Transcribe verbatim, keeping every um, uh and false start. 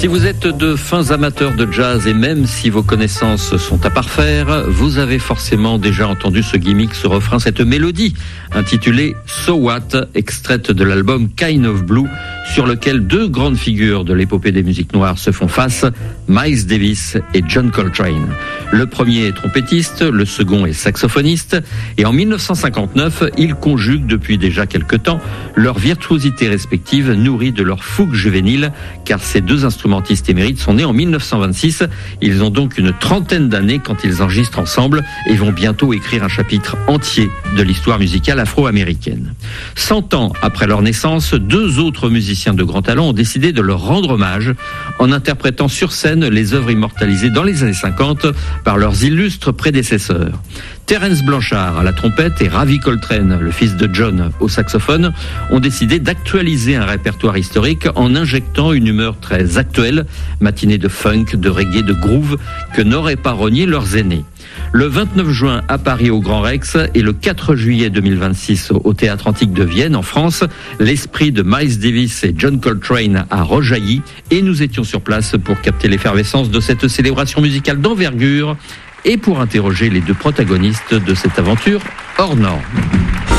Si vous êtes de fins amateurs de jazz et même si vos connaissances sont à parfaire, vous avez forcément déjà entendu ce gimmick, ce refrain, cette mélodie intitulée So What, extraite de l'album Kind of Blue, sur lequel deux grandes figures de l'épopée des musiques noires se font face, Miles Davis et John Coltrane. Le premier est trompettiste, le second est saxophoniste, et en dix-neuf cent cinquante-neuf, ils conjuguent depuis déjà quelque temps leur virtuosité respective nourrie de leur fougue juvénile, car ces deux instrumentistes émérites sont nés en dix-neuf cent vingt-six. Ils ont donc une trentaine d'années quand ils enregistrent ensemble et vont bientôt écrire un chapitre entier de l'histoire musicale afro-américaine. Cent ans après leur naissance, deux autres musiciens de grand talent ont décidé de leur rendre hommage en interprétant sur scène les œuvres immortalisées dans les années cinquante par leurs illustres prédécesseurs. Terence Blanchard à la trompette et Ravi Coltrane, le fils de John, au saxophone, ont décidé d'actualiser un répertoire historique en injectant une humeur très actuelle, matinée de funk, de reggae, de groove, que n'auraient pas renié leurs aînés. Le vingt-neuf juin à Paris au Grand Rex et le quatre juillet deux mille vingt-six au Théâtre Antique de Vienne en France, l'esprit de Miles Davis et John Coltrane a rejailli et nous étions sur place pour capter l'effervescence de cette célébration musicale d'envergure et pour interroger les deux protagonistes de cette aventure hors norme.